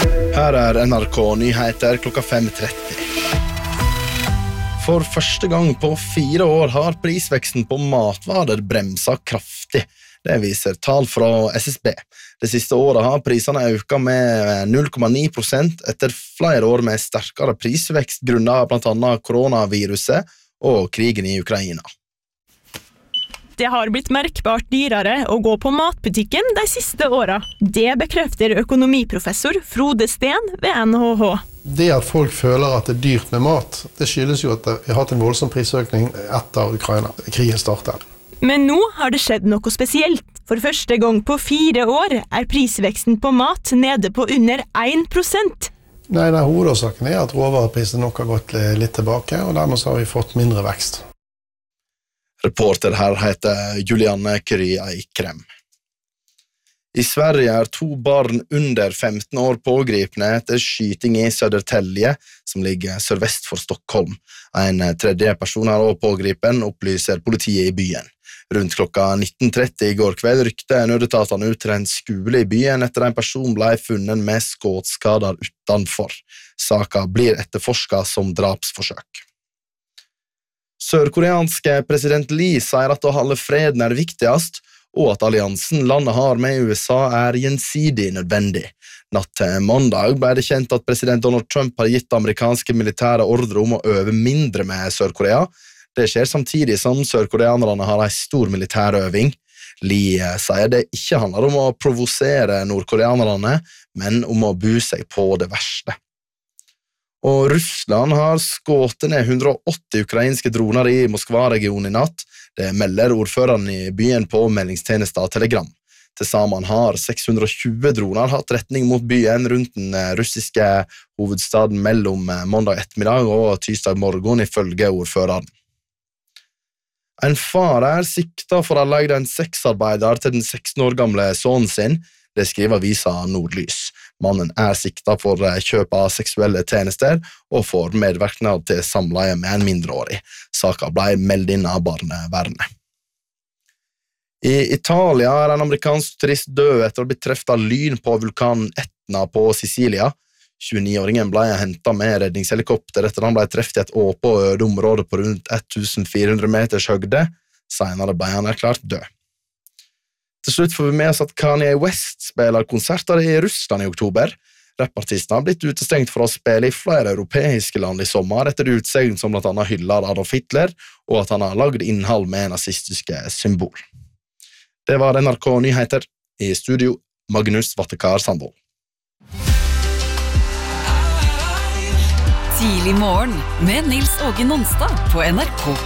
Her NRK Nyheter klokka 5:30. For første gang på 4 år har prisveksten på matvarer bremsa kraftig. Det viser tall fra SSB. Det siste året har prisene økt med 0,9% etter flere år med sterkere prisvekst grunnet blant annet koronaviruset og krigen i Ukraina. Det har blitt merkbart dyrere å gå på matbutikken de siste årene. Det bekrefter økonomiprofessor Frode Steen ved NHH. Det at folk føler at det dyrt med mat, det skyldes jo at vi har hatt en voldsom prisøkning etter Ukraina. Krigen startet. Men nå har det skjedd noe spesielt. For første gang på 4 år prisveksten på mat nede på under 1%. Nei, hovedårsaken at råvareprisen nok har gått litt tilbake, og dermed så har vi fått mindre vekst. Reporter her heter Julianne Kry Eikrem. I Sverige 2 barn under 15 år pågripne etter skyting i Södertälje, som ligger sørvest for Stockholm. En tredje person er også pågripen, opplyser politiet i byen. Rundt klokka 19:30 i går kveld rykte nødetatene ut til en skole i byen etter en person ble funnet med skuddskader utenfor. Saka blir etterforsket som drapsforsøk. Sørkoreanske president Lee sier at å holde freden er viktigst, og at alliansen landet har med USA er gjensidig nødvendig. Natt til mandag ble det kjent at president Donald Trump har gitt amerikanske militære ordre om å øve mindre med Sør-Korea. Det skjer samtidig som sørkoreanerne har en stor militærøving. Lee sier det ikke handler om å provosere nordkoreanerne, men om å bu seg på det verste. Og Russland har skutt ned 180 ukrainske droner i Moskva-regionen i natt. Det melder ordføreren i byen på meldingstjenesta Telegram. Til sammen har 620 droner hatt retning mot byen rundt den russiske hovedstaden mellom mandag ettermiddag og tirsdag morgen, ifølge ordføreren. En far er siktet for å ha leid en sexarbeider til den 16 år gamle sønnen sin. Det skriver avisa Nordlys. Mannen er siktet for kjøp av seksuelle tjenester og for medvirkning til samleie med en mindreårig. Saka ble meldt inn av barnevernet. I Italia er en amerikansk turist død etter å ha blitt truffet av lyn på vulkanen Etna på Sicilia. 29-åringen ble hentet med redningshelikopter etter han ble truffet i et åpent og øde område på rundt 1400 meters høgde. Senere ble han erklært død. Til slutt får vi med oss at Kanye West spiller konserter i Russland i oktober. Rappartisten har blitt utestengt for å spille i flere europeiske land i sommer etter utsegn som blant annet hyller Adolf Hitler, og at han har lagd innhold med nazistiske symbol. Det var NRK Nyheter. I studio, Magnus Vattekar Sandvold. Tidlig morgen med Nils Åge Nonstad på NRK